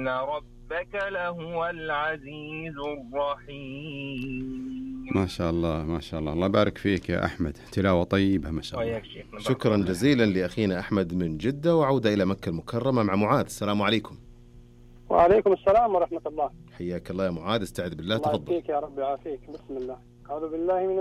ربك لهو العزيز الرحيم. ما شاء الله ما شاء الله، الله يبارك فيك يا أحمد، تلاوة طيبة ما شاء الله. وياك شيخنا. شكرا جزيلا لأخينا أحمد من جدة. وعودة إلى مكة المكرمة مع معاذ. السلام عليكم. وعليكم السلام ورحمة الله. حياك الله يا معاذ، استعذ بالله، الله تفضل. يعافيك يا رب يعافيك. بسم الله. أعوذ بالله من